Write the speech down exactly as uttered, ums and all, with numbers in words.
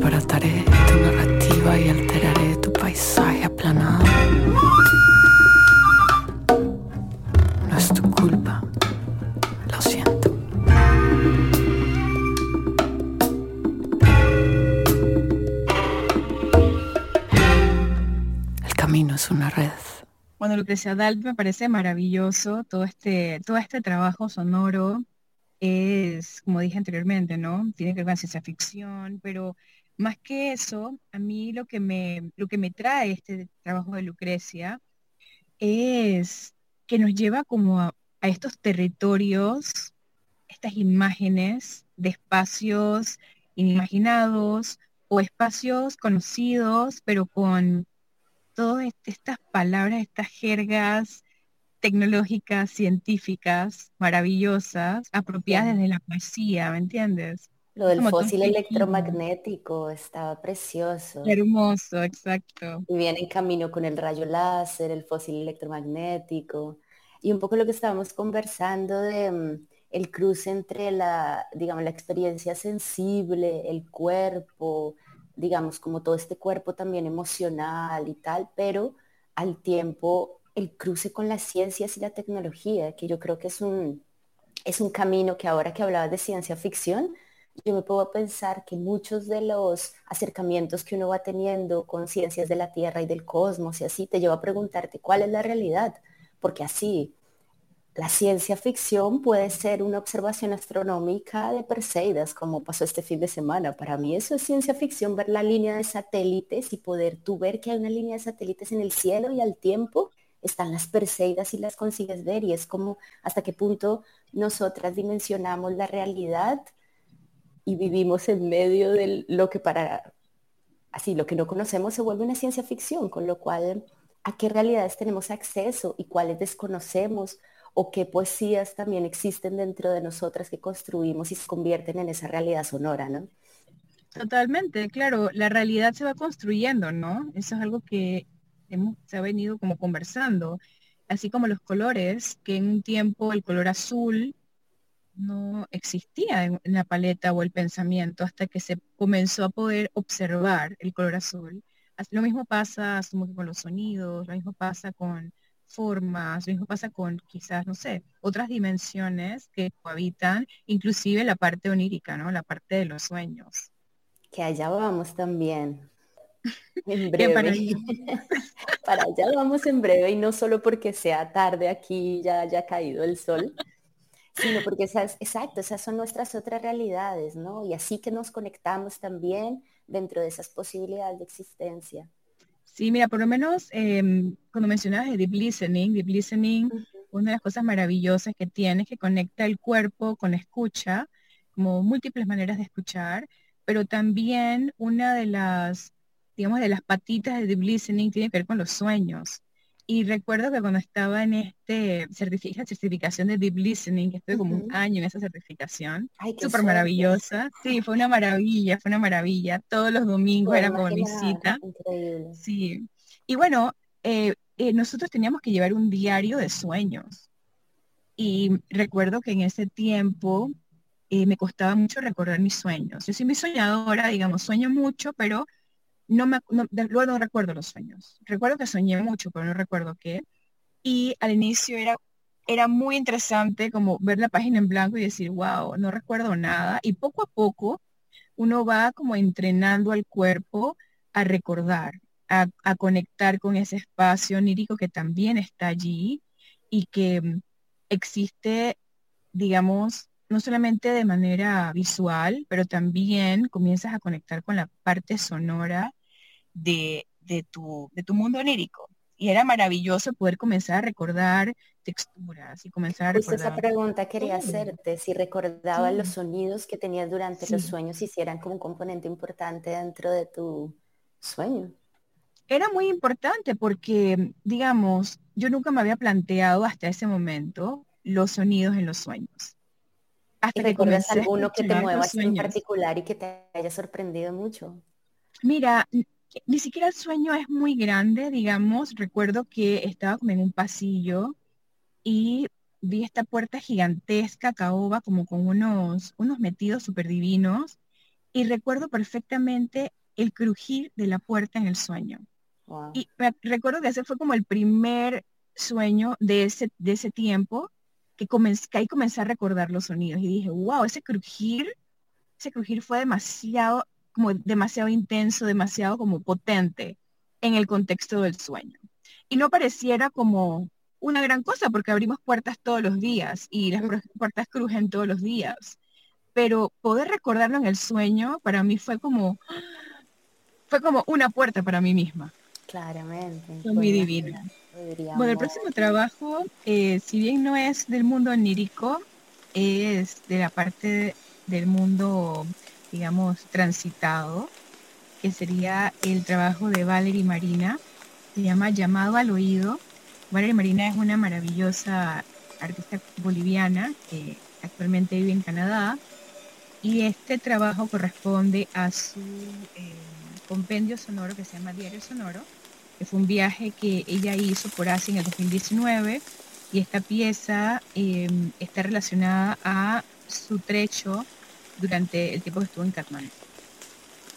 desbarataré tu narrativa y alteraré tu paisaje aplanado. No es tu culpa, lo siento. El camino es una red. Bueno, Lucrecia Dalt me parece maravilloso todo este, todo este trabajo sonoro. Es, como dije anteriormente, ¿no? Tiene que ver con ciencia ficción, pero más que eso, a mí lo que me, lo que me trae este trabajo de Lucrecia es que nos lleva como a, a estos territorios, estas imágenes de espacios inimaginados o espacios conocidos, pero con todas est- estas palabras, estas jergas tecnológicas, científicas, maravillosas, Ya. apropiadas desde la poesía, ¿me entiendes? Lo Es del como todo fósil este equilibrio. electromagnético estaba precioso. Hermoso, exacto. Y viene en camino con el rayo láser, el fósil electromagnético. Y un poco lo que estábamos conversando de mm, el cruce entre la, digamos, la experiencia sensible, el cuerpo, digamos, como todo este cuerpo también emocional y tal, pero al tiempo el cruce con las ciencias y la tecnología, que yo creo que es un, es un camino que ahora que hablabas de ciencia ficción, yo me puedo pensar que muchos de los acercamientos que uno va teniendo con ciencias de la Tierra y del cosmos y así te lleva a preguntarte cuál es la realidad, porque así la ciencia ficción puede ser una observación astronómica de Perseidas, como pasó este fin de semana. Para mí eso es ciencia ficción, ver la línea de satélites y poder tú ver que hay una línea de satélites en el cielo y al tiempo están las Perseidas y las consigues ver y es como hasta qué punto nosotras dimensionamos la realidad y vivimos en medio de lo que para, así, lo que no conocemos se vuelve una ciencia ficción, con lo cual, ¿a qué realidades tenemos acceso y cuáles desconocemos? O qué poesías también existen dentro de nosotras que construimos y se convierten en esa realidad sonora, ¿no? Totalmente, claro, la realidad se va construyendo, ¿no? Eso es algo que hemos, se ha venido como conversando, así como los colores, que en un tiempo el color azul no existía en, en la paleta o el pensamiento hasta que se comenzó a poder observar el color azul. As- Lo mismo pasa, asumo que con los sonidos, lo mismo pasa con formas, lo mismo pasa con quizás, no sé, otras dimensiones que cohabitan, inclusive la parte onírica, ¿no? La parte de los sueños. Que allá vamos también, en Que para breve. allá, Para allá vamos en breve y no solo porque sea tarde aquí y ya haya caído el sol, sino porque esas, exacto, esas son nuestras otras realidades, ¿no? Y así que nos conectamos también dentro de esas posibilidades de existencia. sí, mira, por lo menos em, cuando mencionabas de deep listening, deep listening, Ujú. una de las cosas maravillosas que tiene es que conecta el cuerpo con la escucha, como múltiples maneras de escuchar, pero también una de las, digamos, de las patitas de deep listening tiene que ver con los sueños. Y recuerdo que cuando estaba en este certifica- certificación de deep listening, que estuve como un Ujú. año en esa certificación, Ay, qué súper suerte. maravillosa. Sí, fue una maravilla, fue una maravilla. Todos los domingos Puedo era como mi imaginar, cita. increíble. Sí. Y bueno, eh, eh, nosotros teníamos que llevar un diario de sueños. Y recuerdo que en ese tiempo eh, me costaba mucho recordar mis sueños. Yo soy muy soñadora, digamos, sueño mucho, pero no me, ac- no, de- luego no recuerdo los sueños. Recuerdo que soñé mucho, pero no recuerdo qué. Y al inicio era, era muy interesante como ver la página en blanco y decir, wow, no recuerdo nada. Y poco a poco uno va como entrenando al cuerpo a recordar, a, a conectar con ese espacio onírico que también está allí y que mm, existe, digamos, no solamente de manera visual, pero también comienzas a conectar con la parte sonora de, de tu, de tu mundo onírico. Y era maravilloso poder comenzar a recordar texturas y comenzar a Justo esa recordar pregunta quería todo. hacerte, si recordabas los Sí, sonidos que tenías durante los sí. sueños, si eran como un componente importante dentro de tu sueño. Era muy importante porque, digamos, yo nunca me había planteado hasta ese momento los sonidos en los sueños, ¿Y hasta que recuerdas comencé a alguno que te escuchar mueva los así en sueños. particular y que te haya sorprendido mucho? Mira, n- ni siquiera el sueño es muy grande, digamos. Recuerdo que estaba como en un pasillo y vi esta puerta gigantesca, caoba, como con unos, unos metidos súper divinos. y recuerdo perfectamente el crujir de la puerta en el sueño. Wow. Y me recuerdo que ese fue como el primer sueño de ese, de ese tiempo que, comencé, que ahí comencé a recordar los sonidos y dije, wow, ese crujir, ese crujir fue demasiado, como demasiado intenso, demasiado como potente en el contexto del sueño. Y no pareciera como una gran cosa porque abrimos puertas todos los días y las pu- puertas crujen todos los días. Pero poder recordarlo en el sueño para mí fue como, fue como una puerta para mí misma. Claramente, Fue muy bueno, divina. imagínate, Bueno, el podríamos, próximo trabajo, eh, si bien no es del mundo onírico, es de la parte del mundo, digamos, transitado, que sería el trabajo de Valerie Marina. Se llama Llamado al Oído. Valerie Marina es una maravillosa artista boliviana que actualmente vive en Canadá y este trabajo corresponde a su eh, compendio sonoro que se llama Diario Sonoro, que fue un viaje que ella hizo por Asia en el dos mil diecinueve y esta pieza eh, está relacionada a su trecho durante el tiempo que estuvo en Katmandú.